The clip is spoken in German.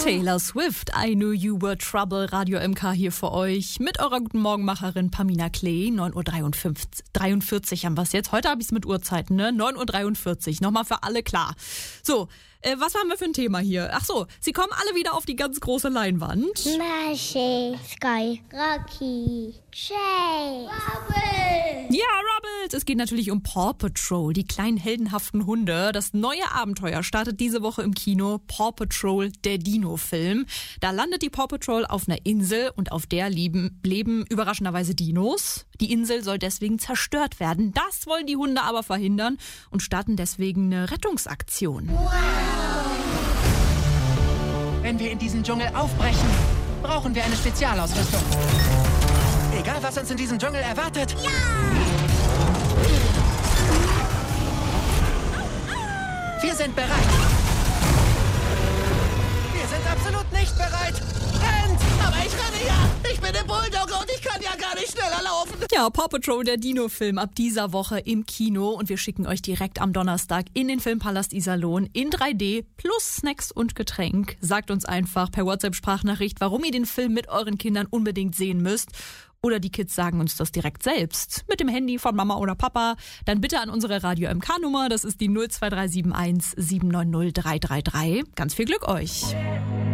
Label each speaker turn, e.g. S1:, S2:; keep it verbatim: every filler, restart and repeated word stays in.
S1: Taylor Swift, I Knew You Were Trouble, Radio M K hier für euch mit eurer guten Morgenmacherin Pamina Klee. neun Uhr dreiundvierzig haben wir es jetzt. Heute habe ich es mit Uhrzeiten, ne? neun Uhr dreiundvierzig, nochmal für alle klar. So, äh, was haben wir für ein Thema hier? Ach so, sie kommen alle wieder auf die ganz große Leinwand.
S2: Mashi, Sky, Rocky, Jay, Rubble.
S1: Ja, Rubbles! Es geht natürlich um Paw Patrol, die kleinen heldenhaften Hunde. Das neue Abenteuer startet diese Woche im Kino. Paw Patrol, der Dino-Film. Da landet die Paw Patrol auf einer Insel und auf der leben, leben überraschenderweise Dinos. Die Insel soll deswegen zerstört werden. Das wollen die Hunde aber verhindern und starten deswegen eine Rettungsaktion.
S2: Wow.
S3: Wenn wir in diesen Dschungel aufbrechen, brauchen wir eine Spezialausrüstung. Egal, was uns in diesem Dschungel erwartet.
S2: Ja!
S3: Wir sind bereit. Wir sind absolut nicht bereit. Rennt! Aber ich renne ja. Ich bin der Bulldogge und ich kann ja gar nicht schneller laufen.
S1: Ja, Paw Patrol, der Dino-Film ab dieser Woche im Kino. Und wir schicken euch direkt am Donnerstag in den Filmpalast Iserlohn in drei D plus Snacks und Getränk. Sagt uns einfach per WhatsApp-Sprachnachricht, warum ihr den Film mit euren Kindern unbedingt sehen müsst. Oder die Kids sagen uns das direkt selbst. Mit dem Handy von Mama oder Papa. Dann bitte an unsere Radio M K-Nummer. Das ist die null zwei drei sieben eins sieben neun null drei drei drei. Ganz viel Glück euch.